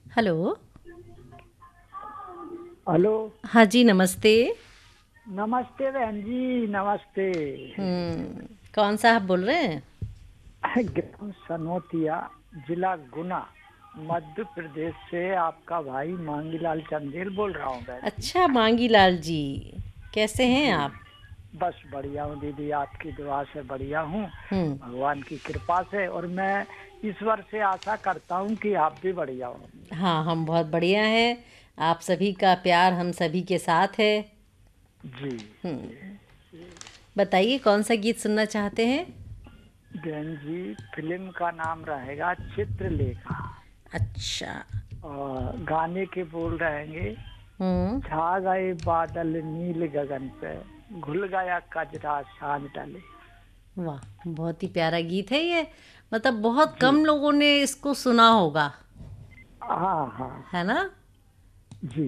Hello. Hello. हाँ जी, नमस्ते। नमस्ते बहन जी, नमस्ते। कौन साहब बोल रहे हैं? ग्राम सनोतिया, जिला गुना, मध्य प्रदेश से आपका भाई मांगीलाल चंदेल बोल रहा हूँ बहन जी। अच्छा, मांगी लाल जी। कैसे हैं जी, आप? बस बढ़िया हूँ दीदी, आपकी दुआ से बढ़िया हूँ, हम्म। भगवान की कृपा से। और मैं ईश्वर से आशा करता हूँ कि आप भी बढ़िया होंगे। हाँ, हम बहुत बढ़िया हैं। आप सभी का प्यार हम सभी के साथ है। जी जी जी। बताइए कौन सा गीत सुनना चाहते हैं? बहन जी, फिल्म का नाम रहेगा चित्रलेखा, अच्छा। और गाने के बोल रहेंगे, हम्म। छा गए बादल नील गगन पे, घुल गया कजरा शान टले। वाह, बहुत ही प्यारा गीत है ये। मतलब बहुत जी। कम लोगों ने इसको सुना होगा, हाँ हाँ। है ना? जी।